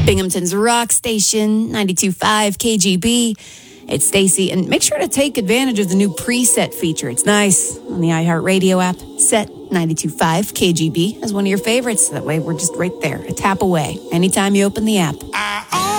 Binghamton's Rock Station, 92.5 KGB. It's Stacy, and make sure to take advantage of the new preset feature. It's nice on the iHeartRadio app. Set 92.5 KGB as one of your favorites. That way, we're just right there, a tap away, anytime you open the app.